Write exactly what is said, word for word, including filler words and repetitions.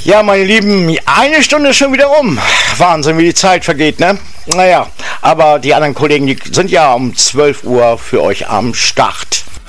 Ja, meine Lieben, eine Stunde ist schon wieder rum. Wahnsinn, wie die Zeit vergeht, ne? Naja, aber die anderen Kollegen, die sind ja um zwölf Uhr für euch am Start.